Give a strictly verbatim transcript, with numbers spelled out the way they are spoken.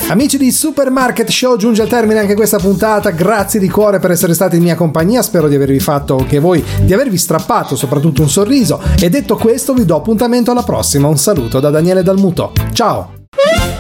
Amici di Supermarket Show, giunge al termine anche questa puntata. Grazie di cuore per essere stati in mia compagnia. Spero di avervi fatto anche voi, di avervi strappato soprattutto un sorriso. E detto questo, vi do appuntamento alla prossima. Un saluto da Daniele Dalmuto. Ciao!